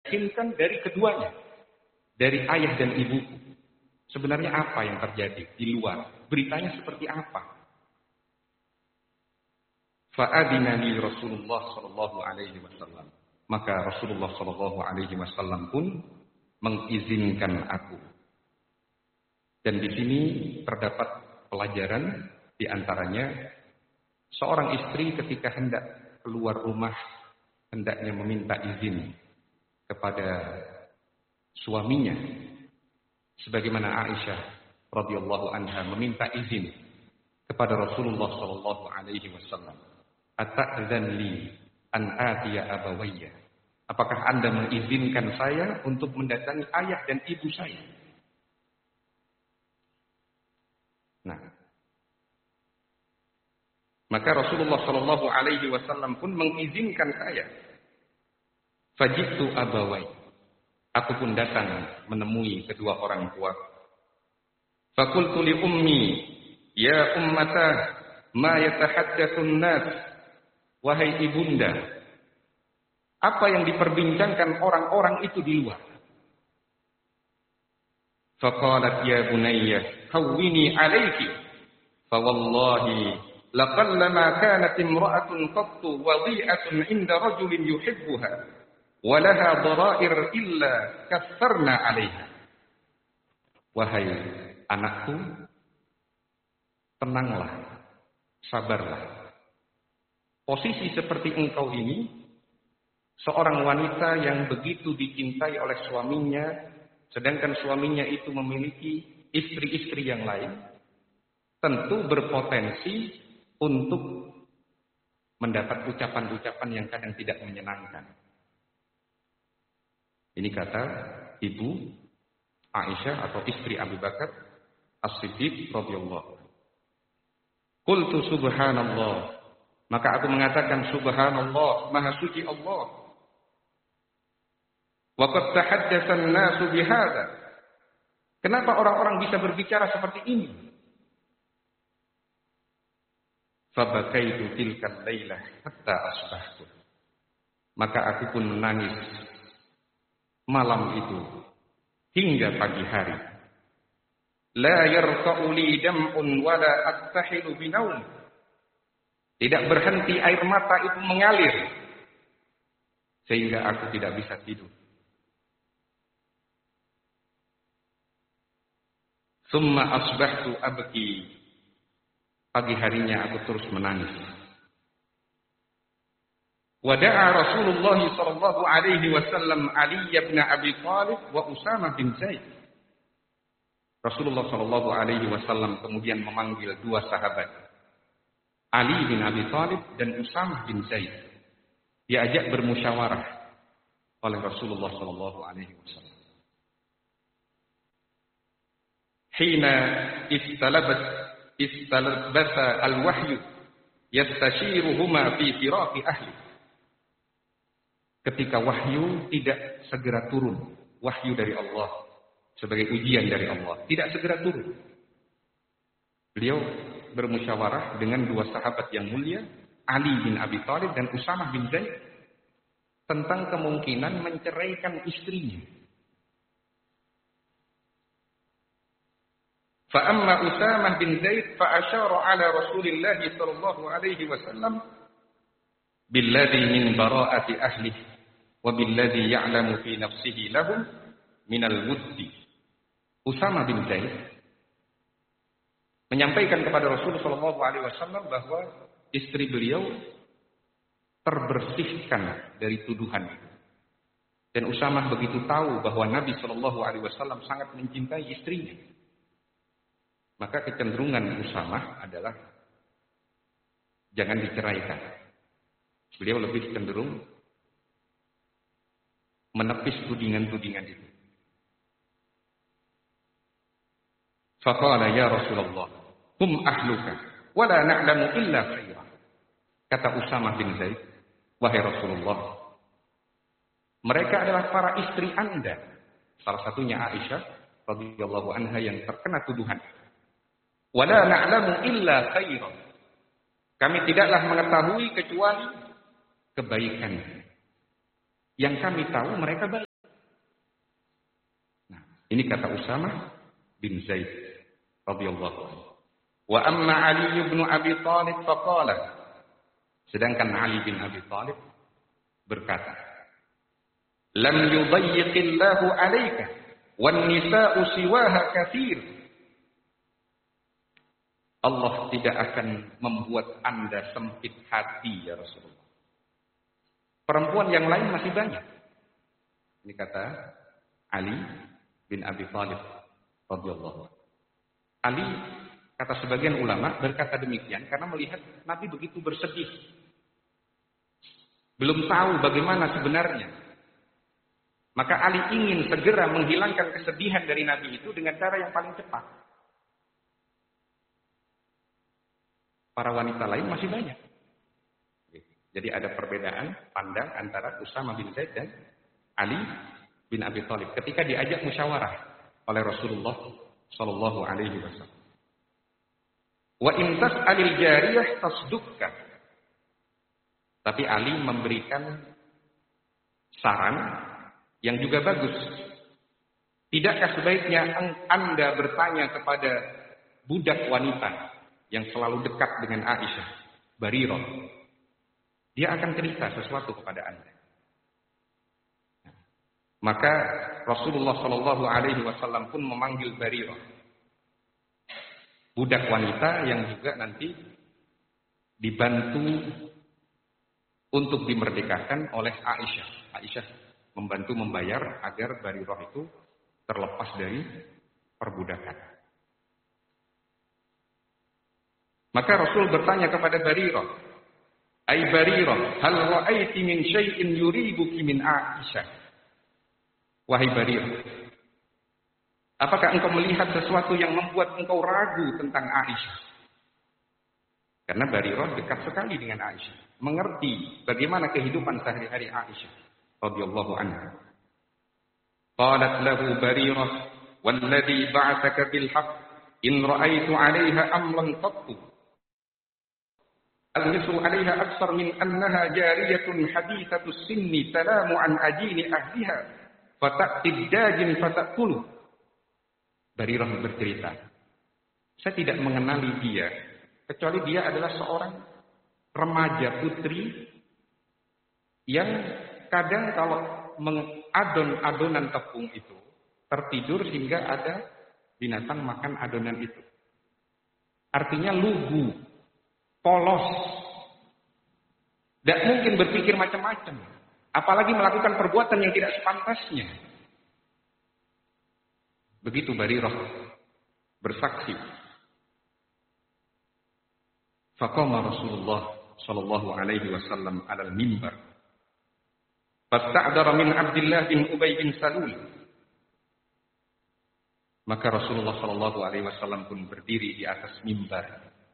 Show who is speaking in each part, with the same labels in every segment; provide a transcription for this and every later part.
Speaker 1: yakinkan dari keduanya, dari ayah dan ibuku. Sebenarnya apa yang terjadi di luar? Beritanya seperti apa? Fa'adina li Rasulullah sallallahu alaihi wasallam. Maka Rasulullah sallallahu alaihi wasallam pun mengizinkan aku. Dan di sini terdapat pelajaran, di antaranya seorang istri ketika hendak keluar rumah hendaknya meminta izin kepada suaminya, sebagaimana Aisyah radhiyallahu anha meminta izin kepada Rasulullah sallallahu alaihi wasallam. Ata'dzan li an atiya abawayya. Apakah Anda mengizinkan saya untuk mendatangi ayah dan ibu saya? Nah, maka Rasulullah sallallahu alaihi wasallam pun mengizinkan saya. Fajitu abawai. Aku pun datang menemui kedua orang tua. Fakultu li ummi, ya ummata, ma yatahaddatsun nas. Wahai ibunda, apa yang diperbincangkan orang-orang itu di luar? Faqalat ya bunayya, hawwini alayki. Fa wallahi laqallama kanat imra'atun qattu wadi'atun 'inda rajulin yuhibbuha wa laha dara'ir illa kafarna 'alayha. Wahai anakku, tenanglah, sabarlah. Posisi seperti engkau ini, seorang wanita yang begitu dicintai oleh suaminya, sedangkan suaminya itu memiliki istri-istri yang lain, tentu berpotensi untuk mendapat ucapan-ucapan yang kadang tidak menyenangkan. Ini kata ibu Aisyah atau istri Abu Bakar As-Siddiq radhiyallahu anhu. Qultu subhanallah. Maka aku mengatakan subhanallah, maha suci Allah. Wa qad tahaddatsa an-nasu bihadza. Kenapa orang-orang bisa berbicara seperti ini? Fabakaitu tilkal lailah hatta asbahtu. Maka aku pun menangis malam itu hingga pagi hari. La yarqa'u li dam'un wa la attahilu binaum. Tidak berhenti air mata itu mengalir sehingga aku tidak bisa tidur. Summa asbahtu abki. Pagi harinya aku terus menangis. Wada'a Rasulullah sallallahu alaihi wasallam Ali bin Abi Thalib wa Usamah bin Zaid. Rasulullah sallallahu alaihi wasallam kemudian memanggil dua sahabat, Ali bin Abi Thalib dan Usamah bin Zaid. Diajak bermusyawarah oleh Rasulullah sallallahu alaihi wasallam. Hina istalabasa al-wahyu yastashiruhuma fi firaqi ahli. Ketika wahyu tidak segera turun, wahyu dari Allah sebagai ujian dari Allah tidak segera turun. Beliau bermusyawarah dengan dua sahabat yang mulia, Ali bin Abi Thalib dan Usamah bin Zaid, tentang kemungkinan menceraikan istrinya. Fa amma Usamah bin Zaid fa asyara ala Rasulillah sallallahu alaihi wasallam billadhi min bara'ati ahlihi wa billadhi ya'lamu fi nafsihi lahum min al-wuddi. Usamah bin Zaid menyampaikan kepada Rasulullah SAW bahwa istri beliau terbersihkan dari tuduhan itu. Dan Usamah begitu tahu bahwa Nabi SAW sangat mencintai istrinya. Maka kecenderungan Usamah adalah jangan diceraikan. Beliau lebih cenderung menepis tudingan-tudingan itu. Faqala ya Rasulullah, hum ahluka, wa la na'lamu illa khaira. Kata Usamah bin Zaid, wahai Rasulullah, mereka adalah para istri Anda. Salah satunya Aisyah radhiyallahu anha yang terkena tuduhan. Wa la na'lamu illa khaira. Kami tidaklah mengetahui kecuali kebaikan. Yang kami tahu mereka baik. Ini kata Usamah bin Zaid radhiyallahu anhu. Wa amma Ali bin Abi Thalib faqala. Sedangkan Ali bin Abi Thalib berkata, "Lam yudayyiqillahu 'alaika wan nisa'u siwaha katsir." Allah tidak akan membuat Anda sempit hati ya Rasulullah. Perempuan yang lain masih banyak. Ini kata Ali bin Abi Thalib radhiyallahu anhu. Ali, kata sebagian ulama, berkata demikian karena melihat Nabi begitu bersedih. Belum tahu bagaimana sebenarnya. Maka Ali ingin segera menghilangkan kesedihan dari Nabi itu dengan cara yang paling cepat. Para wanita lain masih banyak. Jadi ada perbedaan pandang antara Usamah bin Zaid dan Ali bin Abi Thalib ketika diajak musyawarah oleh Rasulullah sallallahu alaihi wasallam. Wa in tas'alil jariyah tasdukka. Tapi Ali memberikan saran yang juga bagus. Tidakkah sebaiknya Anda bertanya kepada budak wanita yang selalu dekat dengan Aisyah, Barirah? Dia akan cerita sesuatu kepada Anda. Maka Rasulullah Shallallahu Alaihi Wasallam pun memanggil Barirah, budak wanita yang juga nanti dibantu untuk dimerdekakan oleh Aisyah. Aisyah membantu membayar agar Barirah itu terlepas dari perbudakan. Maka Rasul bertanya kepada Barirah, "Ai Barirah, hal ra'aiti min syai'in yuribuki min Aisyah?" Wahai Barirah, apakah engkau melihat sesuatu yang membuat engkau ragu tentang Aisyah? Karena Barirah dekat sekali dengan Aisyah, mengerti bagaimana kehidupan sehari-hari Aisyah radhiyallahu anha. Qalat lahu Barirah, "Walladhi ba'athaka bil haqq, in ra'aitu 'alayha amran qattu almisu 'alayha akthar min annaha jariyatun hadithatus sinni talamu an ajini ahliha fata'tid dajin fata'kulu." Barirah bercerita, saya tidak mengenali dia kecuali dia adalah seorang remaja putri yang kadang kalau mengadon-adonan tepung itu tertidur sehingga ada binatang makan adonan itu. Artinya lugu, polos, tidak mungkin berpikir macam-macam, apalagi melakukan perbuatan yang tidak sepantasnya. Begitu Barirah bersaksi. Faqama Rasulullah sallallahu alaihi wasallam 'alal mimbar. Fasta'dara min Abdullah bin Ubay bin Salul. Maka Rasulullah sallallahu alaihi wasallam pun berdiri di atas mimbar.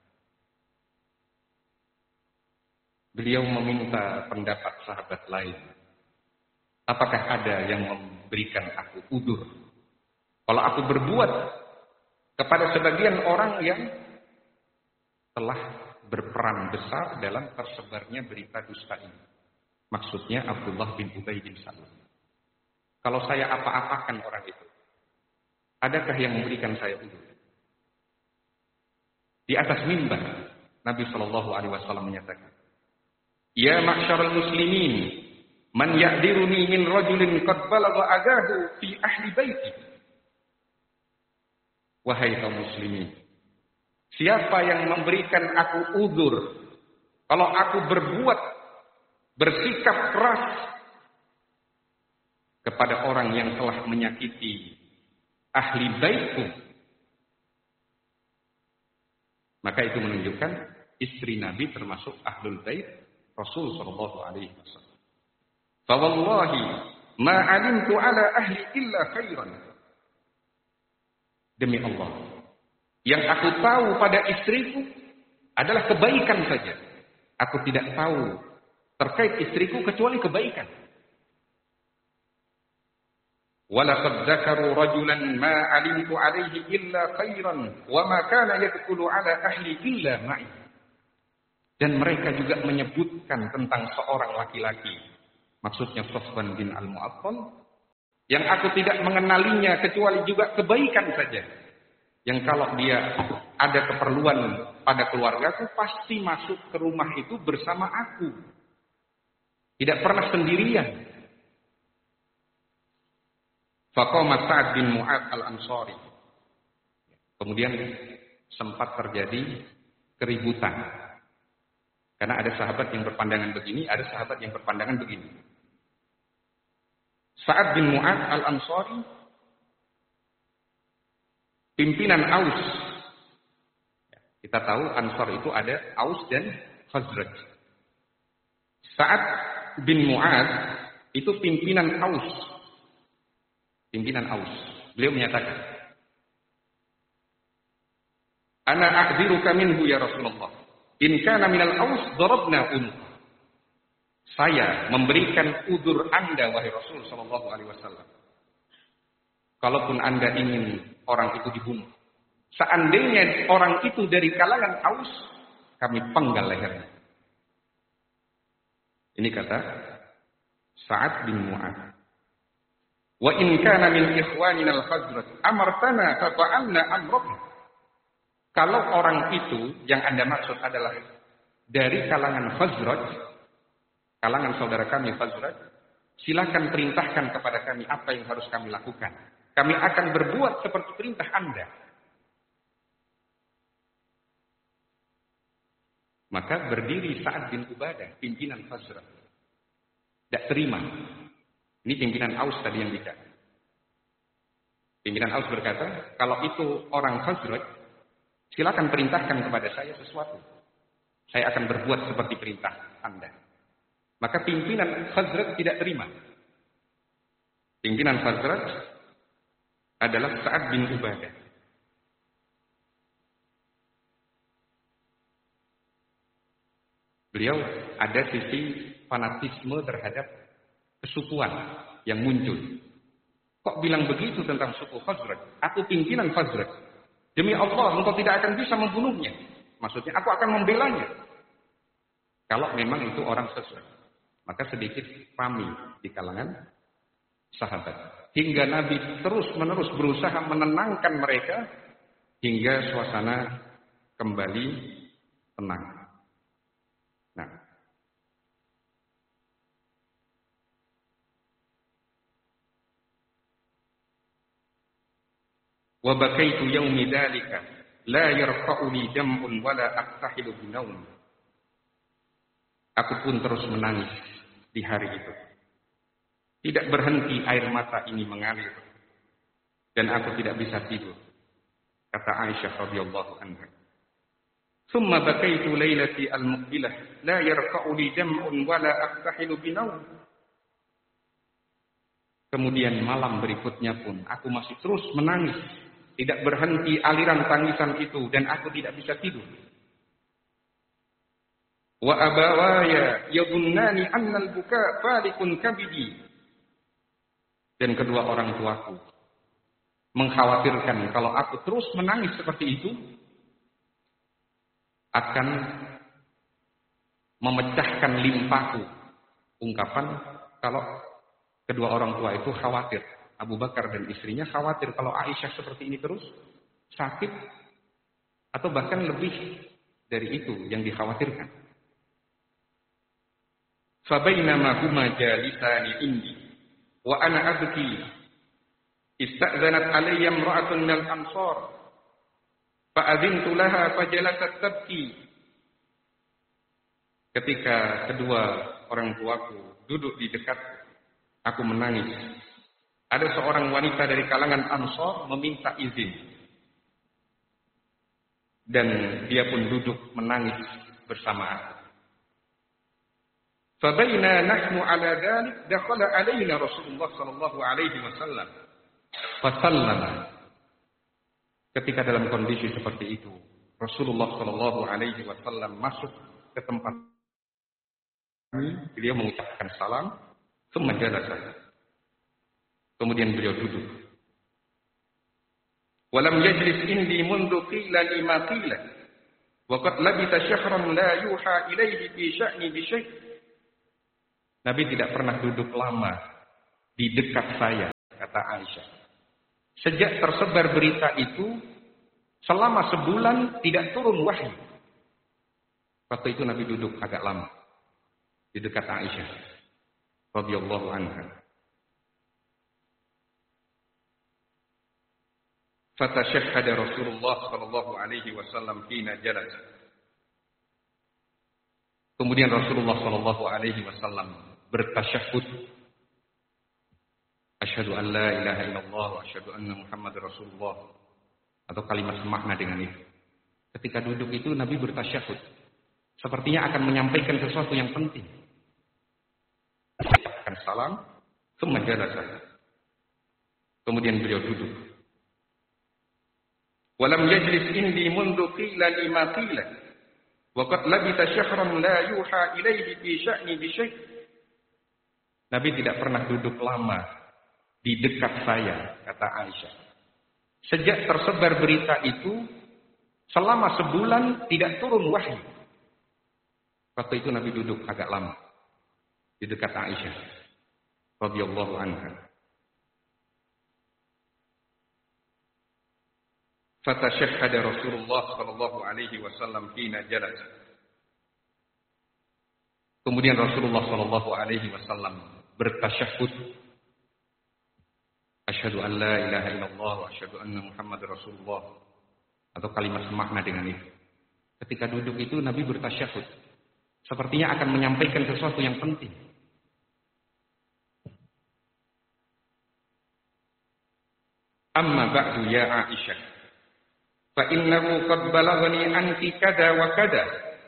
Speaker 1: Beliau meminta pendapat sahabat lain. Apakah ada yang memberikan aku udzur kalau aku berbuat kepada sebagian orang yang telah berperan besar dalam tersebarnya berita dusta ini? Maksudnya Abdullah bin Ubay bin Salul. Kalau saya apa-apakan orang itu, adakah yang memberikan saya udzur? Di atas mimbar Nabi Shallallahu Alaihi Wasallam menyatakan, "Ya ma'syaral muslimin, man ya'diruni min rajulin qad balagha agahu fi ahli baiti." Wahai kaum muslimin, siapa yang memberikan aku udzur kalau aku bersikap keras kepada orang yang telah menyakiti ahli baitku? Maka itu menunjukkan istri Nabi termasuk ahlul bait Rasul sallallahu alaihi wasallam. Fa wallahi ma alimtu ala ahli illa khairan. Demi Allah, yang aku tahu pada istriku adalah kebaikan saja. Aku tidak tahu terkait istriku kecuali kebaikan. Walaqad dzakaru rajulan ma alimtu alaihi illa khairan wa ma kana yadkhulu ala ahli illa ma'i. Dan mereka juga menyebutkan tentang seorang laki-laki, maksudnya Safwan bin Al-Mu'attal, Yang aku tidak mengenalinya kecuali juga kebaikan saja. Yang kalau dia ada keperluan pada keluargaku, pasti masuk ke rumah itu bersama aku. Tidak pernah sendirian. Faqama Sa'ad bin Mu'adz al-Ansari. Kemudian sempat terjadi keributan. Karena ada sahabat yang berpandangan begini, ada sahabat yang berpandangan begini. Sa'ad bin Mu'adz al-Ansari, pimpinan Aus. Kita tahu Ansar itu ada Aus dan Khazraj. Sa'ad bin Mu'adz itu pimpinan Aus. Pimpinan Aus. Beliau menyatakan, "Ana a'dziruka minhu ya Rasulullah. In kana minal Aus darabna unuq." Saya memberikan udzur Anda wahai Rasul sallallahu alaihi wasallam. Kalaupun Anda ingin orang itu dibunuh, seandainya orang itu dari kalangan Aus, kami penggal lehernya. Ini kata Sa'ad bin Mu'adz. Wa in kana min ikhwanina al-Khazraj amartana fa fa'alna amrana. Kalau orang itu yang Anda maksud adalah dari kalangan Khazraj, kalangan saudara kami Khazraj, silakan perintahkan kepada kami apa yang harus kami lakukan. Kami akan berbuat seperti perintah Anda. Maka berdiri Sa'ad bin Ubadah, pimpinan Khazraj. Tidak terima. Ini pimpinan Aus tadi yang bicara. Pimpinan Aus berkata, kalau itu orang Khazraj, silakan perintahkan kepada saya sesuatu. Saya akan berbuat seperti perintah Anda. Maka pimpinan Khazraj tidak terima. Pimpinan Khazraj adalah Sa'ad bin Ubadah. Beliau ada sisi fanatisme terhadap kesukuan yang muncul. Kok bilang begitu tentang suku Khazraj? Aku pimpinan Khazraj. Demi Allah, engkau tidak akan bisa membunuhnya. Maksudnya, aku akan membelanya. Kalau memang itu orang Khazraj. Maka sedikit pamit di kalangan sahabat. Hingga Nabi terus-menerus berusaha menenangkan mereka. Hingga suasana kembali tenang. Nah, wa bakaitu yaumi dzalika la yarqa'u li dam'un wa la aqtahilu binaum. Aku pun terus menangis di hari itu. Tidak berhenti air mata ini mengalir dan aku tidak bisa tidur. Kata Aisyah radhiyallahu anha. Thumma bakaitu lailati al-muqbilah la yarqa'u li dam'un wa la aqtahilu binaum. Kemudian malam berikutnya pun aku masih terus menangis. Tidak berhenti aliran tangisan itu dan aku tidak bisa tidur. Wa abawaya yadunnani anna al-buka falikun kabidi. Dan kedua orang tuaku mengkhawatirkan kalau aku terus menangis seperti itu akan memecahkan limpaku. Ungkapan kalau kedua orang tua itu khawatir. Abu Bakar dan istrinya khawatir kalau Aisyah seperti ini terus sakit atau bahkan lebih dari itu yang dikhawatirkan. Fabainama huma jalisani indi wa ana abki ista'zanat alayya imra'atun minal ansar fa'adhintu laha fajalasat tabki. Ketika kedua orang tuaku duduk di dekatku, aku menangis. Ada seorang wanita dari kalangan Ansar meminta izin. Dan dia pun duduk menangis bersama aku. Fabaina nahnu ala dhalik dakhala alaina Rasulullah sallallahu alaihi wasallam. Fasallama. Ketika dalam kondisi seperti itu, Rasulullah sallallahu alaihi wasallam masuk ke tempat kami, beliau mengucapkan salam, thumma jalasa. Kemudian beliau duduk. Walam yajlis indi mundu qila lima qila. Wa qad labita syahran la yuha ilaihi fi sya'ni bi syai'. Nabi tidak pernah duduk lama di dekat saya, kata kata Aisyah. Sejak tersebar berita itu, selama sebulan tidak turun wahyu. Waktu itu Nabi duduk agak lama di dekat Aisyah radhiyallahu anha. Fatashahhada Rasulullah sallallahu alaihi wasallam hina jalas. Kemudian Rasulullah sallallahu alaihi wasallam bertasyahhud. Asyhadu an la ilaha illallah wa asyhadu anna Muhammadar Rasulullah, atau kalimat semakna dengan itu. Ketika duduk itu Nabi bertasyahud, sepertinya akan menyampaikan sesuatu yang penting. Akan salam, kemudian beliau duduk. Walam yajlis indi mundu qila lima qila wa qad labita syahran la yuha ilaihi fi sya'ni bi syai'. Nabi tidak pernah duduk lama di dekat saya, kata Aisyah. Sejak tersebar berita itu, selama sebulan tidak turun wahyu. Waktu itu Nabi duduk agak lama di dekat Aisyah radhiyallahu anha. Fatashahhada Rasulullah sallallahu alaihi wasallam hina jalas. Kemudian Rasulullah sallallahu alaihi wasallam bertasyahud. Asyhadu an la ilaha illallah wa asyhadu anna Muhammadar Rasulullah, atau kalimat semakna dengan itu. Ketika duduk itu Nabi bertasyahud, sepertinya akan menyampaikan sesuatu yang penting. Amma ba'du ya Aisyah, fa innahu qad balaghani anki kada wa kada,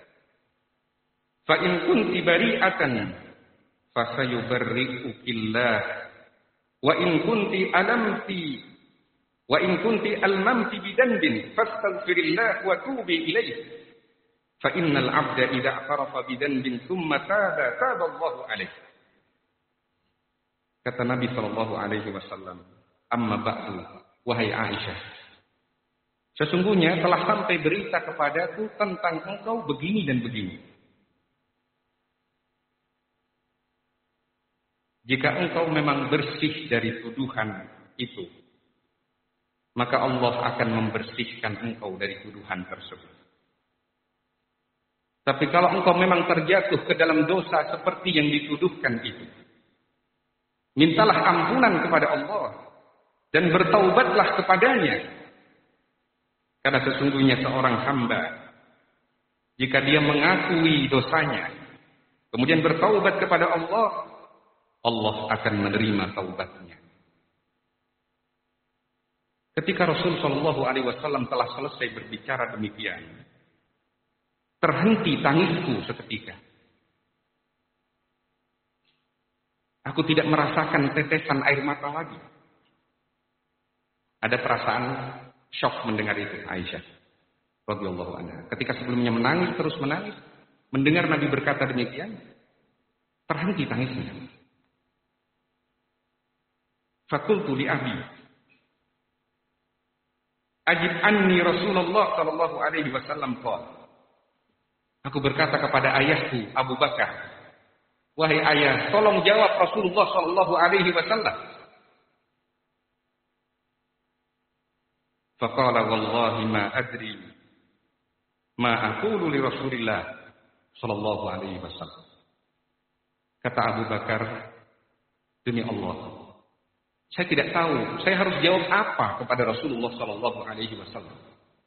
Speaker 1: fa in kunti bari'atan fa sayubarri'ukillah. Wa in kunti almamti bidanbin fastaghfirillah wa tubi ilaih. Fa innal 'abda idza i'tarafa bidanbin thumma taba Allahu alaih. Kata Nabi sallallahu alaihi wasallam, amma ba'du, wahai Aisyah, sesungguhnya telah sampai berita kepadaku tentang engkau begini dan begini. Jika engkau memang bersih dari tuduhan itu, maka Allah akan membersihkan engkau dari tuduhan tersebut. Tapi kalau engkau memang terjatuh ke dalam dosa seperti yang dituduhkan itu, mintalah ampunan kepada Allah dan bertaubatlah kepadanya. Karena sesungguhnya seorang hamba, jika dia mengakui dosanya, kemudian bertaubat kepada Allah, Allah akan menerima taubatnya. Ketika Rasul Shallallahu Alaihi Wasallam telah selesai berbicara demikian, terhenti tangisku seketika. Aku tidak merasakan tetesan air mata lagi. Ada perasaan syok mendengar itu Aisyah radhiyallahu anha. Ketika sebelumnya menangis, terus menangis, mendengar Nabi berkata demikian, terhenti tangisnya. Fakultu li abi, ajib anni Rasulullah sallallahu alaihi wasallam qala. Aku berkata kepada ayahku Abu Bakar, wahai ayah, tolong jawab Rasulullah sallallahu alaihi wasallam. Faqala wallahi ma adri ma aqulu li Rasulillah sallallahu alaihi wasallam. Kata Abu Bakar, demi Allah, saya tidak tahu, saya harus jawab apa kepada Rasulullah sallallahu alaihi wasallam.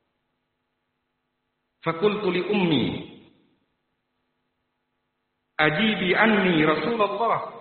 Speaker 1: Faqultu li ummi, ajibi anni Rasulullah